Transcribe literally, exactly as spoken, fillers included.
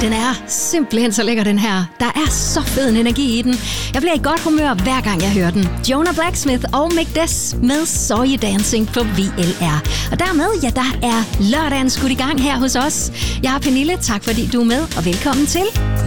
Den er simpelthen så lækker, den her. Der er så fed en energi i den. Jeg bliver i godt humør, hver gang jeg hører den. Jonah Blacksmith og Mick Des med Saw You Dancing på V L R. Og dermed, ja, der er lørdagen skudt i gang her hos os. Jeg er Pernille, tak fordi du er med, og velkommen til